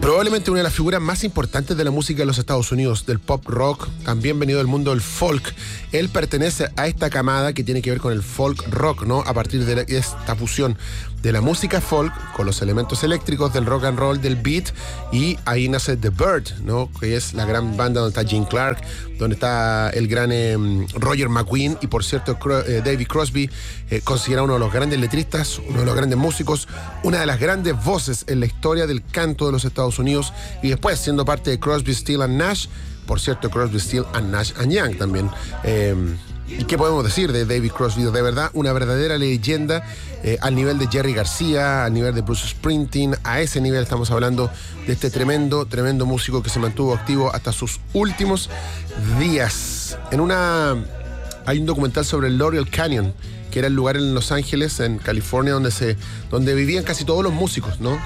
Probablemente una de las figuras más importantes de la música de los Estados Unidos, del pop rock, también venido del mundo del folk. Él pertenece a esta camada que tiene que ver con el folk rock, ¿no? A partir de esta fusión de la música folk con los elementos eléctricos del rock and roll, del beat, y ahí nace The Byrds, ¿no? Que es la gran banda donde está Gene Clark, donde está el gran Roger McGuinn, y por cierto David Crosby, considerado uno de los grandes letristas, uno de los grandes músicos, una de las grandes voces en la historia del canto de los Estados Unidos, y después siendo parte de Crosby, Stills and Nash. Por cierto, Crosby, Stills and Nash and Young también. ¿Y qué podemos decir de David Crosby? De verdad, una verdadera leyenda, al nivel de Jerry García, al nivel de Bruce Springsteen. A ese nivel estamos hablando de este tremendo músico que se mantuvo activo hasta sus últimos días. Hay un documental sobre el Laurel Canyon, que era el lugar en Los Ángeles, en California, donde vivían casi todos los músicos, ¿no?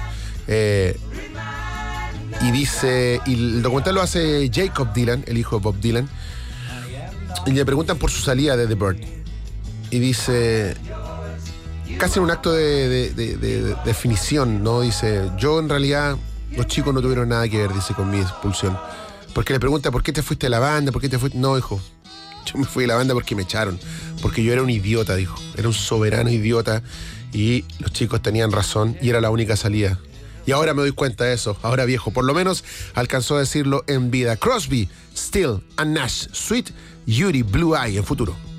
Y el documental lo hace Jacob Dylan, el hijo de Bob Dylan, y le preguntan por su salida de The Byrds. Y dice, casi en un acto de definición, ¿no? Dice, yo en realidad, los chicos no tuvieron nada que ver, dice, con mi expulsión. Porque le pregunta, ¿por qué te fuiste de la banda? ¿Por qué te fuiste? No, hijo, yo me fui de la banda porque me echaron. Porque yo era un idiota, dijo. Era un soberano idiota. Y los chicos tenían razón y era la única salida. Y ahora me doy cuenta de eso. Ahora viejo, por lo menos alcanzó a decirlo en vida. Crosby, Stills and Nash, Sweet Judy Blue Eye en futuro.